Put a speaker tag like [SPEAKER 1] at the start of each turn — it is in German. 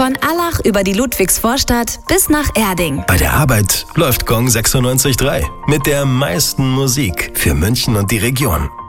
[SPEAKER 1] Von Allach über die Ludwigsvorstadt bis nach Erding.
[SPEAKER 2] Bei der Arbeit läuft Gong 96.3 mit der meisten Musik für München und die Region.